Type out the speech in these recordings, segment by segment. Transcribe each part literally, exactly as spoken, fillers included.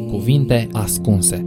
Cuvinte ascunse.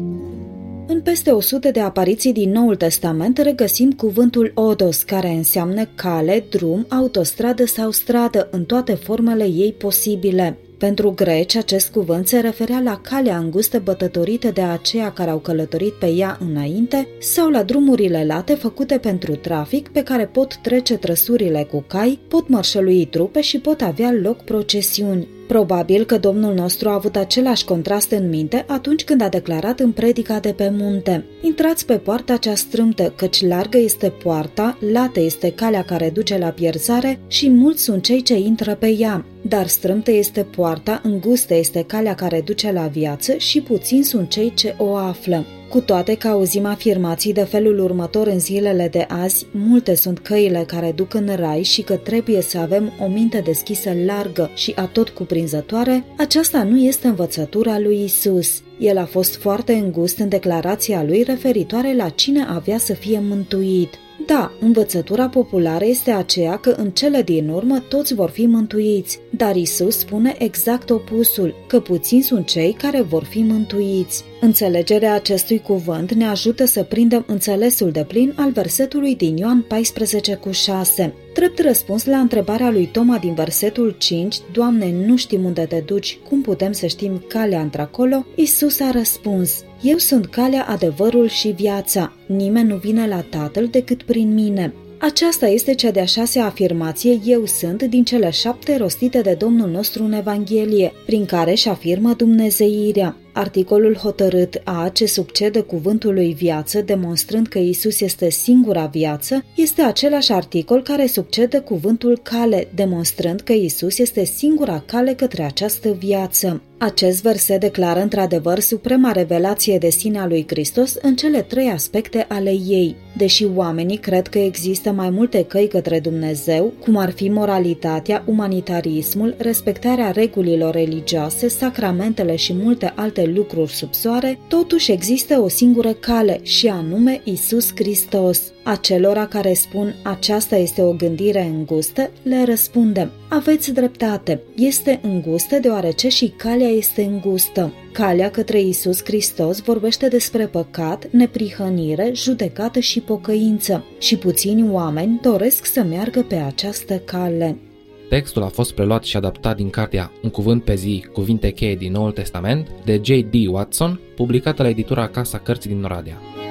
În peste o sută de apariții din Noul Testament regăsim cuvântul odos, care înseamnă cale, drum, autostradă sau stradă, în toate formele ei posibile. Pentru greci, acest cuvânt se referea la calea îngustă bătătorită de aceia care au călătorit pe ea înainte sau la drumurile late făcute pentru trafic pe care pot trece trăsurile cu cai, pot mărșălui trupe și pot avea loc procesiuni. Probabil că Domnul nostru a avut același contrast în minte atunci când a declarat în predica de pe munte: intrați pe poarta cea strâmtă, căci largă este poarta, lată este calea care duce la pierzare și mulți sunt cei ce intră pe ea. Dar strâmtă este poarta, îngustă este calea care duce la viață și puțini sunt cei ce o află. Cu toate că auzim afirmații de felul următor în zilele de azi, multe sunt căile care duc în rai și că trebuie să avem o minte deschisă largă și atot cuprinzătoare, aceasta nu este învățătura lui Isus. El a fost foarte îngust în declarația lui referitoare la cine avea să fie mântuit. Da, învățătura populară este aceea că în cele din urmă toți vor fi mântuiți, dar Isus spune exact opusul, că puțini sunt cei care vor fi mântuiți. Înțelegerea acestui cuvânt ne ajută să prindem înțelesul deplin al versetului din Ioan paisprezece cu șase. Drept răspuns la întrebarea lui Toma din versetul cinci, Doamne, nu știm unde te duci, cum putem să știm calea într-acolo? Isus a răspuns: eu sunt calea, adevărul și viața. Nimeni nu vine la Tatăl decât prin mine. Aceasta este cea de-a șasea afirmație, eu sunt, din cele șapte rostite de Domnul nostru în Evanghelie, prin care își afirmă dumnezeirea. Articolul hotărât A, ce succede cuvântului viață, demonstrând că Isus este singura viață, este același articol care succede cuvântul cale, demonstrând că Isus este singura cale către această viață. Acest verset declară într-adevăr suprema revelație de sine a lui Hristos în cele trei aspecte ale ei. Deși oamenii cred că există mai multe căi către Dumnezeu, cum ar fi moralitatea, umanitarismul, respectarea regulilor religioase, sacramentele și multe alte lucruri sub soare, totuși există o singură cale și anume Isus Hristos. Acelora care spun aceasta este o gândire îngustă, le răspundem: aveți dreptate, este îngustă deoarece și calea este îngustă. Calea către Isus Hristos vorbește despre păcat, neprihănire, judecată și pocăință și puțini oameni doresc să meargă pe această cale. Textul a fost preluat și adaptat din cartea Un cuvânt pe zi, cuvinte cheie din Noul Testament, de J D Watson, publicată la editura Casa Cărții din Oradea.